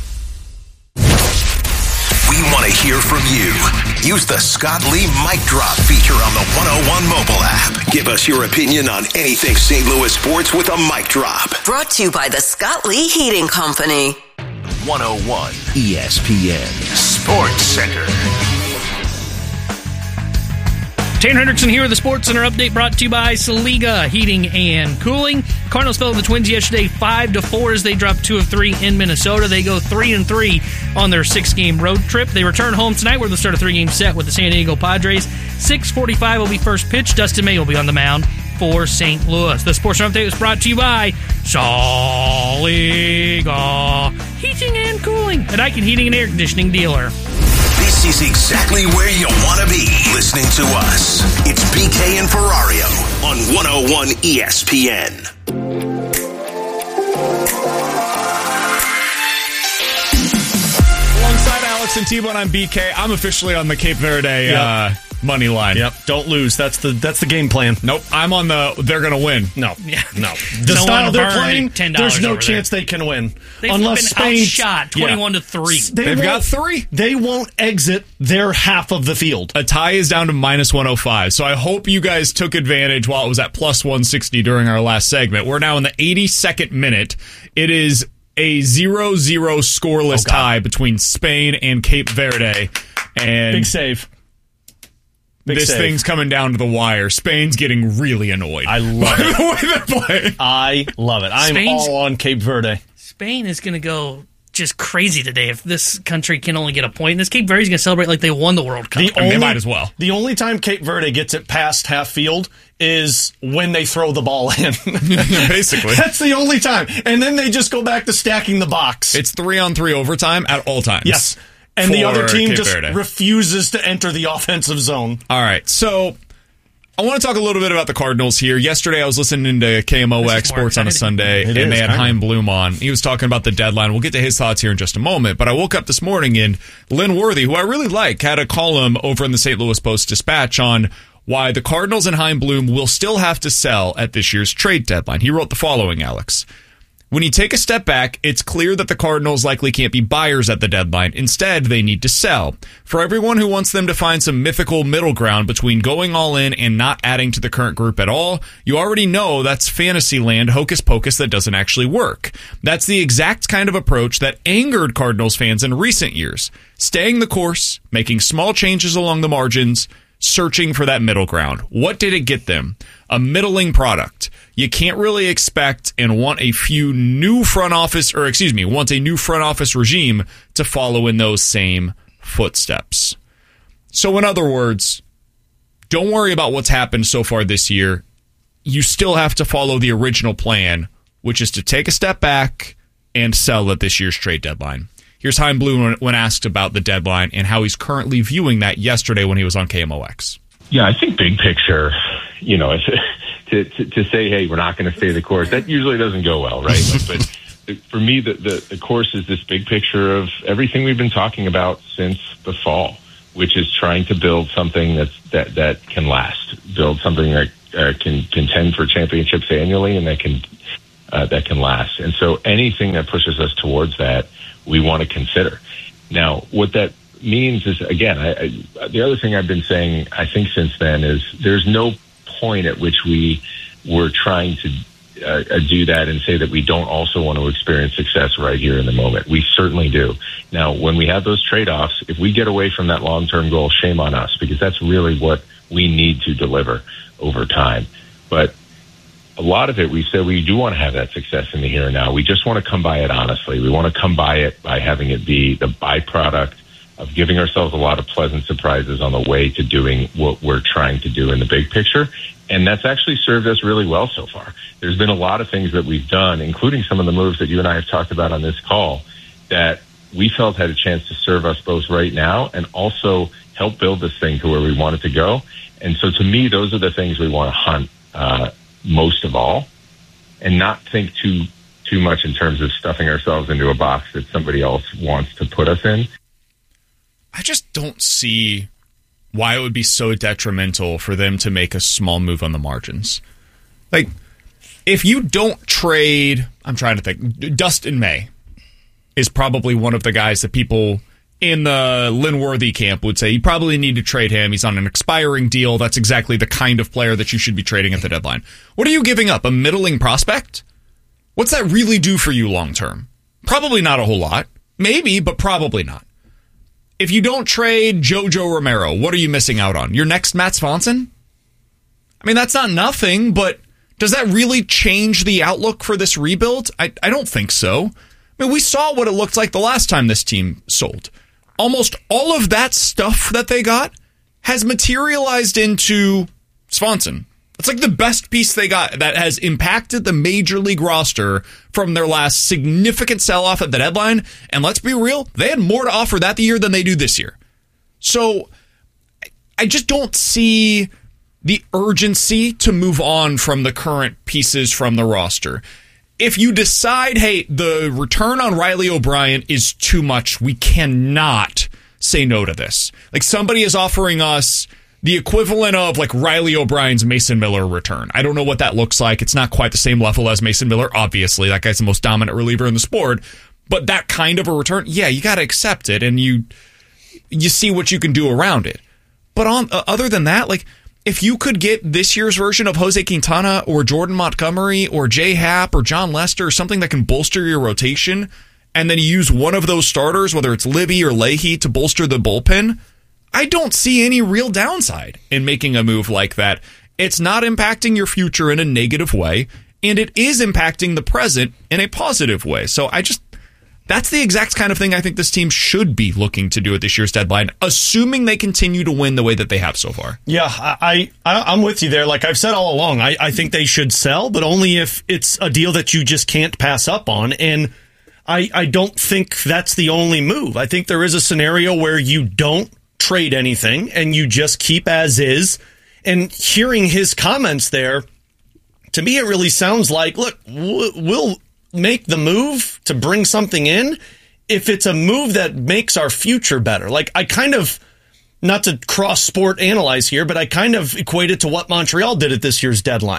We want to hear from you. Use the Scott Lee Mic Drop feature on the 101 mobile app. Give us your opinion on anything St. Louis sports with a mic drop. Brought to you by the Scott Lee Heating Company. 101 ESPN Sports Center. Tanner Hendrickson here with the Sports Center update brought to you by Saliga Heating and Cooling. Cardinals fell to the Twins yesterday 5-4 as they dropped 2 of 3 in Minnesota. They go 3-3 on their 6-game road trip. They return home tonight where they'll start a 3-game set with the San Diego Padres. 6:45 will be first pitch. Dustin May will be on the mound for St. Louis. The Sports Center update was brought to you by Saliga Heating and Cooling, an Icon Heating and Air Conditioning dealer. This is exactly where you want to be listening to us. It's BK and Ferrario on 101 ESPN. Alongside Alex and T-Bone, I'm BK. I'm officially on the Cape Verde money line. Yep, don't lose. That's the game plan. Nope, I'm on the they're going to win. No. The style they're playing, there's no chance they can win. They've unless been Spain outshot 21-3. They've got 3. They won't exit their half of the field. A tie is down to -105. So I hope you guys took advantage while it was at +160 during our last segment. We're now in the 82nd minute. It is a 0-0 scoreless tie between Spain and Cape Verde. And big save. This thing's coming down to the wire. Spain's getting really annoyed. I love it. The way they're playing. I love it. I'm all on Cape Verde. Spain is going to go just crazy today if this country can only get a point. This Cape Verde's going to celebrate like they won the World Cup. They might as well. The only time Cape Verde gets it past half field is when they throw the ball in. Basically. That's the only time. And then they just go back to stacking the box. It's 3-on-3 overtime at all times. Yes. And the other team Cape just Verde refuses to enter the offensive zone. All right, so I want to talk a little bit about the Cardinals here. Yesterday, I was listening to KMOX Sports on a Sunday, and they had Chaim Bloom on. He was talking about the deadline. We'll get to his thoughts here in just a moment. But I woke up this morning, and Lynn Worthy, who I really like, had a column over in the St. Louis Post-Dispatch on why the Cardinals and Chaim Bloom will still have to sell at this year's trade deadline. He wrote the following, Alex. When you take a step back, it's clear that the Cardinals likely can't be buyers at the deadline. Instead, they need to sell. For everyone who wants them to find some mythical middle ground between going all in and not adding to the current group at all, you already know that's fantasy land hocus pocus that doesn't actually work. That's the exact kind of approach that angered Cardinals fans in recent years. Staying the course, making small changes along the margins, searching for that middle ground. What did it get them? A middling product. You can't really expect and want a new front office regime to follow in those same footsteps. So in other words, don't worry about what's happened so far this year. You still have to follow the original plan, which is to take a step back and sell at this year's trade deadline. Here's Chaim Bloom when asked about the deadline and how he's currently viewing that yesterday when he was on KMOX. Yeah, I think big picture, to say, hey, we're not going to stay the course, that usually doesn't go well, right? But for me, the course is this big picture of everything we've been talking about since the fall, which is trying to build something that can last, build something that can contend for championships annually and that can last. And so anything that pushes us towards that, we want to consider. Now, what that means is, again, the other thing I've been saying, I think since then, is there's no point at which we were trying to do that and say that we don't also want to experience success right here in the moment. We certainly do. Now, when we have those trade-offs, if we get away from that long-term goal, shame on us, because that's really what we need to deliver over time. But a lot of it, we said we do want to have that success in the here and now. We just want to come by it honestly. We want to come by it by having it be the byproduct of giving ourselves a lot of pleasant surprises on the way to doing what we're trying to do in the big picture. And that's actually served us really well so far. There's been a lot of things that we've done, including some of the moves that you and I have talked about on this call, that we felt had a chance to serve us both right now and also help build this thing to where we want it to go. And so to me, those are the things we want to hunt most of all, and not think too much in terms of stuffing ourselves into a box that somebody else wants to put us in. I just don't see why it would be so detrimental for them to make a small move on the margins. Like, if you don't trade, I'm trying to think, Dustin May is probably one of the guys that people in the Linworthy camp would say you probably need to trade him. He's on an expiring deal. That's exactly the kind of player that you should be trading at the deadline. What are you giving up? A middling prospect? What's that really do for you long term? Probably not a whole lot. Maybe, but probably not. If you don't trade Jojo Romero, what are you missing out on? Your next Matt Swanson? I mean, that's not nothing, but does that really change the outlook for this rebuild? I don't think so. I mean, we saw what it looked like the last time this team sold. Almost all of that stuff that they got has materialized into Swanson. It's like the best piece they got that has impacted the major league roster from their last significant sell-off at the deadline. And let's be real, they had more to offer that year than they do this year. So I just don't see the urgency to move on from the current pieces from the roster. If you decide, hey, the return on Riley O'Brien is too much, we cannot say no to this. Like, somebody is offering us the equivalent of like Riley O'Brien's Mason Miller return. I don't know what that looks like. It's not quite the same level as Mason Miller, obviously. That guy's the most dominant reliever in the sport. But that kind of a return, yeah, you got to accept it, and you see what you can do around it. But other than that, like, if you could get this year's version of Jose Quintana or Jordan Montgomery or Jay Happ or John Lester or something that can bolster your rotation, and then you use one of those starters, whether it's Libby or Leahy, to bolster the bullpen, I don't see any real downside in making a move like that. It's not impacting your future in a negative way, and it is impacting the present in a positive way. So that's the exact kind of thing I think this team should be looking to do at this year's deadline, assuming they continue to win the way that they have so far. Yeah, I'm with you there. Like I've said all along, I think they should sell, but only if it's a deal that you just can't pass up on. And I don't think that's the only move. I think there is a scenario where you don't trade anything and you just keep as is. And hearing his comments there, to me, it really sounds like, look, we'll make the move to bring something in if it's a move that makes our future better. Like, I kind of, not to cross sport analyze here, but I kind of equate it to what Montreal did at this year's deadline.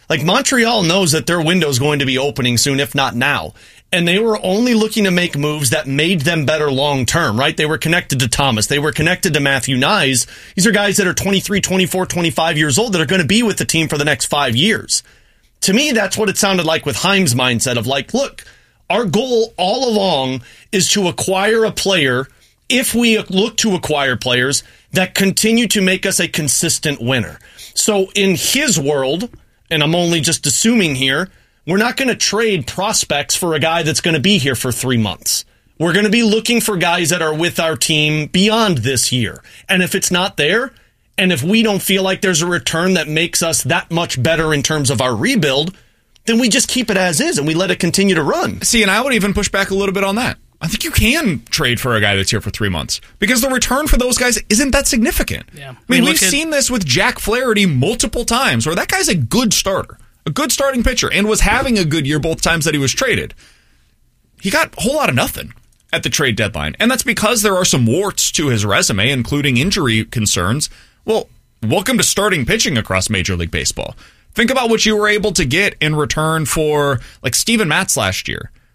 Like, Montreal knows that their window is going to be opening soon, if not now. And they were only looking to make moves that made them better long term, right? They were connected to Thomas. They were connected to Matthew Nyes. These are guys that are 23, 24, 25 years old that are going to be with the team for the next 5 years. To me, that's what it sounded like with Chaim's mindset of like, look, our goal all along is to acquire a player, if we look to acquire players, that continue to make us a consistent winner. So in his world, and I'm only just assuming here, we're not going to trade prospects for a guy that's going to be here for 3 months. We're going to be looking for guys that are with our team beyond this year. And if it's not there, and if we don't feel like there's a return that makes us that much better in terms of our rebuild, then we just keep it as is and we let it continue to run. See, and I would even push back a little bit on that. I think you can trade for a guy that's here for 3 months because the return for those guys isn't that significant. Yeah. I mean, we've seen this with Jack Flaherty multiple times where that guy's a good starter. A good starting pitcher, and was having a good year both times that he was traded. He got a whole lot of nothing at the trade deadline, and that's because there are some warts to his resume, including injury concerns. Well, welcome to starting pitching across Major League Baseball. Think about what you were able to get in return for, like, Steven Matz last year.